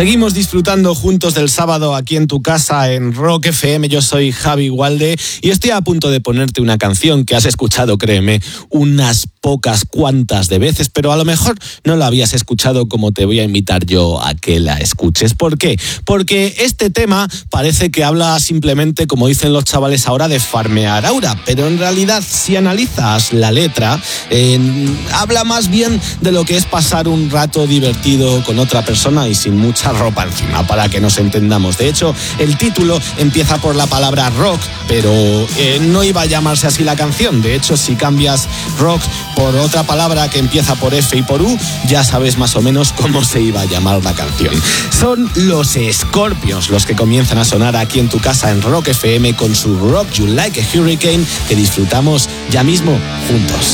Seguimos disfrutando juntos del sábado aquí en tu casa en Rock FM. Yo soy Javi Gualde y estoy a punto de ponerte una canción que has escuchado, créeme, unas pocas cuantas de veces, pero a lo mejor no la habías escuchado como te voy a invitar yo a que la escuches. ¿Por qué? Porque este tema parece que habla simplemente, como dicen los chavales ahora, de farmear aura, pero en realidad si analizas la letra, habla más bien de lo que es pasar un rato divertido con otra persona y sin mucha ropa encima, para que nos entendamos. De hecho, el título empieza por la palabra rock, pero no iba a llamarse así la canción. De hecho, si cambias rock por otra palabra que empieza por F y por U, ya sabes más o menos cómo se iba a llamar la canción. Son los Scorpions los que comienzan a sonar aquí en tu casa en Rock FM con su Rock You Like a Hurricane, que disfrutamos ya mismo juntos.